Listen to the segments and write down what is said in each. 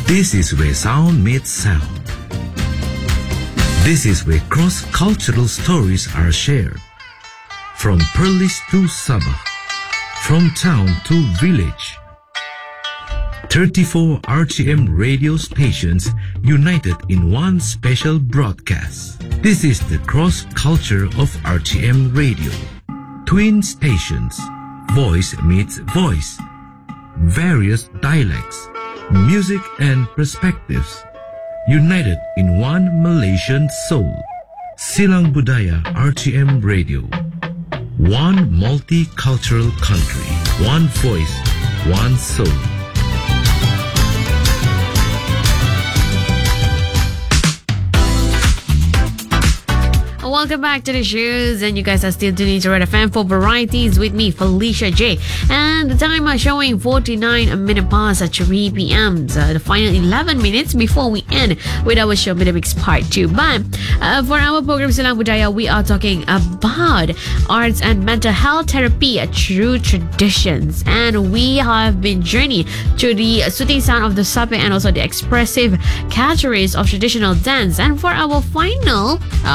This is where sound meets sound. This is where cross-cultural stories are shared. From Perlis to Sabah, from town to village. 34 RTM radio stations united in one special broadcast. This is the cross-culture of RTM radio. Twin stations, voice meets voice. Various dialects, music and perspectives, united in one Malaysian soul. Silang Budaya RTM Radio. One multicultural country, one voice, one soul. Welcome back to the shows, and you guys are still tuning to Red FM for Varieties with me, Felicia J. And the time is showing 49 minutes past at 3 p.m. So the final 11 minutes before we end with our show Minimix Part 2. But for our program Silang Budaya, we are talking about arts and mental health therapy, true traditions. And we have been journeying to the soothing sound of the sape and also the expressive categories of traditional dance. And for our final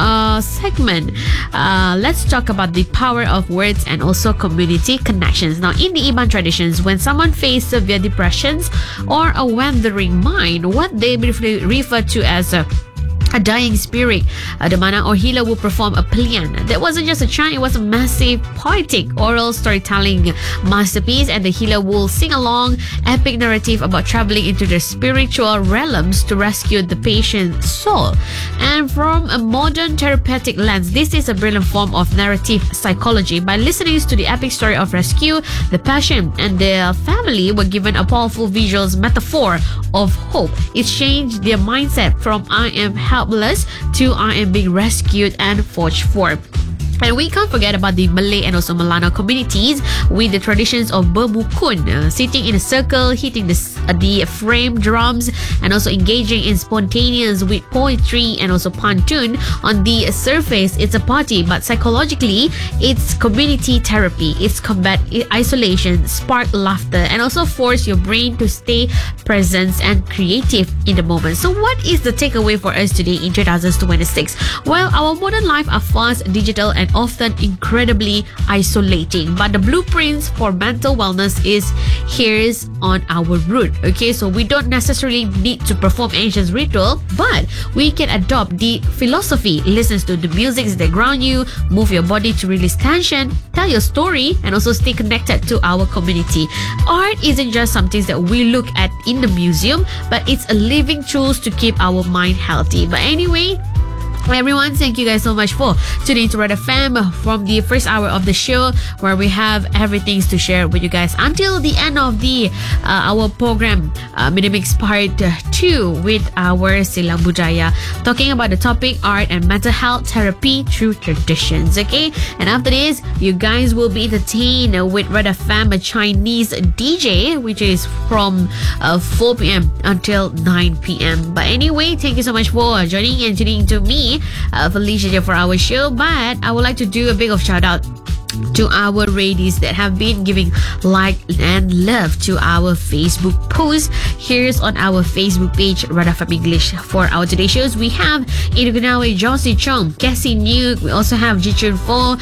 segment, let's talk about the power of words and also community connections. Now, in the Iban traditions, when someone faces severe depressions or a wandering mind, what they briefly refer to as a dying spirit, the mana or healer will perform a pelian. That wasn't just a chant, it was a massive poetic oral storytelling masterpiece, and the healer will sing along epic narrative about traveling into the spiritual realms to rescue the patient's soul. And from a modern therapeutic lens, this is a brilliant form of narrative psychology. By listening to the epic story of rescue, the patient and their family were given a powerful visual metaphor of hope. It changed their mindset from I am helpless to I am being rescued and forged for. And we can't forget about the Malay and also Melanau communities with the traditions of bermukun, sitting in a circle, hitting the frame drums, and also engaging in spontaneous with poetry and also pantun. On the surface, it's a party, but psychologically, it's community therapy. It's combat isolation, spark laughter, and also force your brain to stay present and creative in the moment. So what is the takeaway for us today in 2026? Well, our modern life are fast, digital, and often incredibly isolating, but the blueprints for mental wellness is here's on our route. Okay, so we don't necessarily need to perform ancient ritual, but we can adopt the philosophy. Listen to the music that ground you, move your body to release tension, tell your story, and also stay connected to our community. Art isn't just something that we look at in the museum, but it's a living tools to keep our mind healthy. But anyway, everyone, thank you guys so much for tuning to Red FM from the first hour of the show, where we have everything to share with you guys until the end of the our program Minimix Part 2 with our Silang Budaya, talking about the topic art and mental health therapy through traditions. Okay, and after this, you guys will be entertained with Red FM, a Chinese DJ, which is from 4 p.m. until 9 p.m. But anyway, thank you so much for joining and tuning to me, Felicia here for our show. But I would like to do a big of shout out to our ladies that have been giving like and love to our Facebook post. Here's on our Facebook page, Red FM English. For our today's shows, we have Inugunawe, Josie Chong, Cassie New. We also have Jichun Fo,